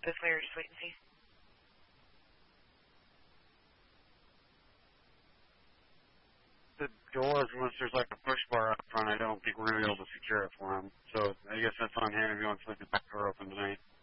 this way or just wait and see? The doors, once there's like a push bar up front, I don't think we're going to be able to secure it for him. So I guess that's on him if he wants to leave the back door open tonight.